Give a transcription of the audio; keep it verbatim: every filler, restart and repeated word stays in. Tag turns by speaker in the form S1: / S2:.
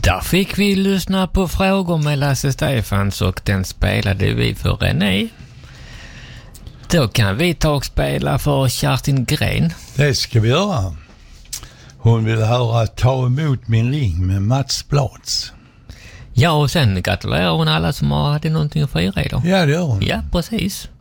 S1: Där fick vi lyssna på frågor med Lasse Stefans och den spelade vi för René. Då kan vi ta och spela för Kerstin Gren.
S2: Det ska vi göra. Hon vill höra Ta emot min ring med Mats Blats.
S1: Ja, och sen gratulerar hon alla som har hade någonting att fira idag.
S2: Ja, det gör hon.
S1: Ja, precis.